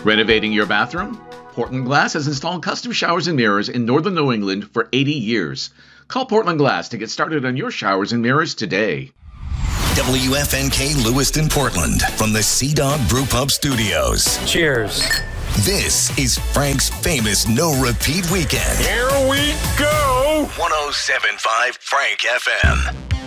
Renovating your bathroom? Portland Glass has installed custom showers and mirrors in northern New England for 80 years. Call Portland Glass to get started on your showers and mirrors today. WFNK Lewiston, Portland, from the Sea Dog Brew Pub Studios. Cheers. This is Frank's famous no-repeat weekend. Here we go. 107.5 Frank FM.